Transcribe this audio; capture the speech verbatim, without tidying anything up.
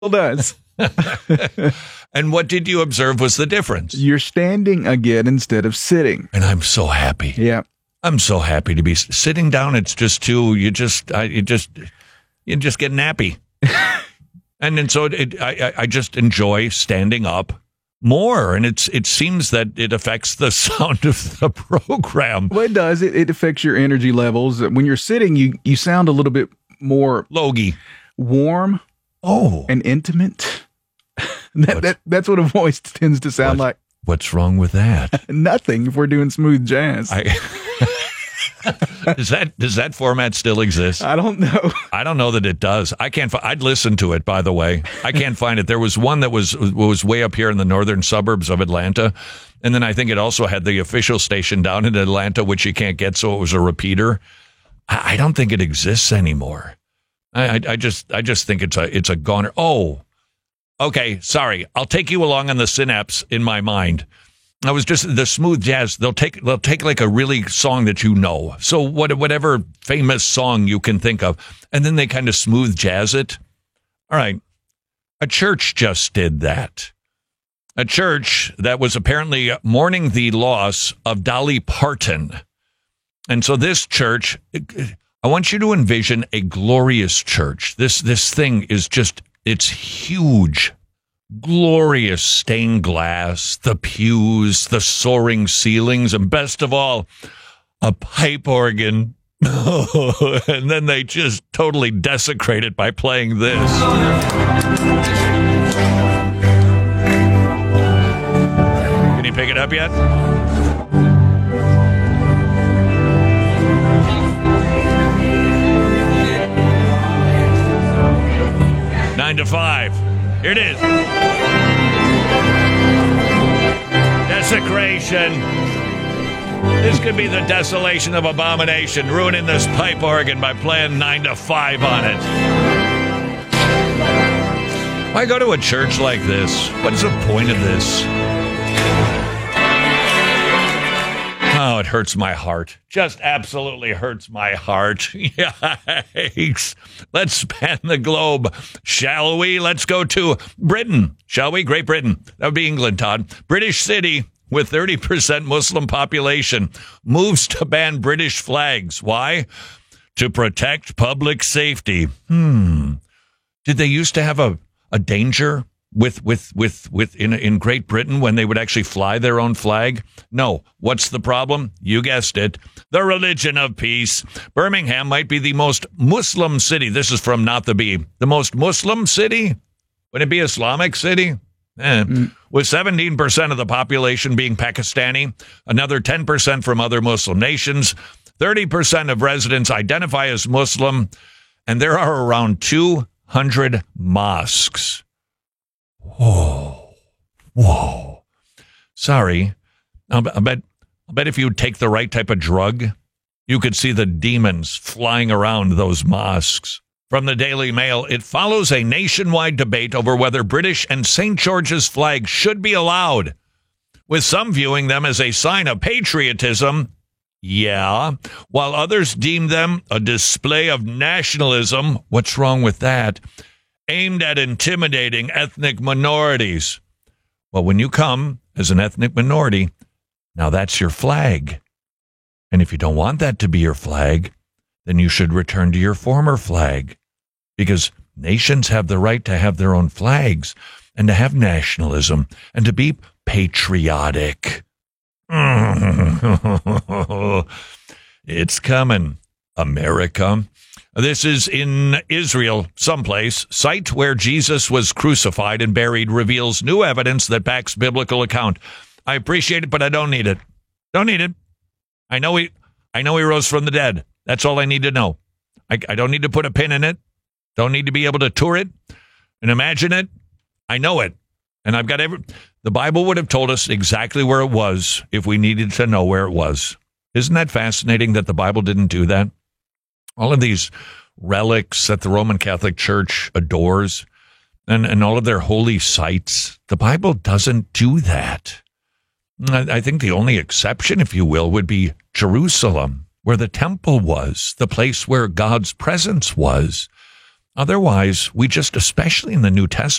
does. And what did you observe was the difference? You're standing again instead of sitting. And I'm so happy. Yeah. I'm so happy to be sitting down. It's just too, you just, I, you just, you just get nappy. And then so it, I, I just enjoy standing up more. And it's, it seems that it affects the sound of the program. Well, it does. It, it affects your energy levels. When you're sitting, you, you sound a little bit more logy, warm, oh, and intimate. that, that That's what a voice tends to sound what, like. What's wrong with that? Nothing if we're doing smooth jazz. I, does that does that format still exist? I don't know. I don't know that it does. I can't. I'd listen to it. By the way, I can't find it. There was one that was was way up here in the northern suburbs of Atlanta, and then I think it also had the official station down in Atlanta, which you can't get. So it was a repeater. I, I don't think it exists anymore. I, I, I just I just think it's a it's a goner. Oh. Okay, sorry. I'll take you along on the synapse in my mind. I was just the smooth jazz. They'll take they'll take like a really song that you know. So what whatever famous song you can think of, and then they kind of smooth jazz it. All right, a church just did that. A church that was apparently mourning the loss of Dolly Parton, and so this church, I want you to envision a glorious church. This this thing is just. It's huge, glorious stained glass, the pews, the soaring ceilings, and best of all, a pipe organ. And then they just totally desecrate it by playing this. Can you pick it up yet? Nine to five. Here it is. Desecration. This could be the desolation of abomination, ruining this pipe organ by playing nine to five on it. Why go to a church like this? What's the point of this? Oh, it hurts my heart. Just absolutely hurts my heart. Yikes. Let's span the globe, shall we? Let's go to Britain, shall we? Great Britain. That would be England, Todd. British city with thirty percent Muslim population moves to ban British flags. Why? To protect public safety. Hmm. Did they used to have a, a danger with with with with in in Great Britain when they would actually fly their own flag? No. What's the problem? You guessed it. The religion of peace. Birmingham might be the most Muslim city. This is from Not the Bee. The most Muslim city? Would it be Islamic city? Eh. Mm. With seventeen percent of the population being Pakistani, another ten percent from other Muslim nations, thirty percent of residents identify as Muslim, and there are around two hundred mosques. Whoa, whoa. Sorry. I bet, I bet if you take the right type of drug, you could see the demons flying around those mosques. From the Daily Mail, it follows a nationwide debate over whether British and Saint George's flags should be allowed, with some viewing them as a sign of patriotism, yeah, while others deem them a display of nationalism. What's wrong with that? Aimed at intimidating ethnic minorities. Well, when you come as an ethnic minority, now that's your flag. And if you don't want that to be your flag, then you should return to your former flag. Because nations have the right to have their own flags and to have nationalism and to be patriotic. It's coming, America. This is in Israel, someplace. Site where Jesus was crucified and buried reveals new evidence that backs biblical account. I appreciate it, but I don't need it. Don't need it. I know he, I know he rose from the dead. That's all I need to know. I, I don't need to put a pin in it. Don't need to be able to tour it and imagine it. I know it. And I've got every, the Bible would have told us exactly where it was if we needed to know where it was. Isn't that fascinating that the Bible didn't do that? All of these relics that the Roman Catholic Church adores and, and all of their holy sites, the Bible doesn't do that. I, I think the only exception, if you will, would be Jerusalem, where the temple was, the place where God's presence was. Otherwise, we just, especially in the New Testament,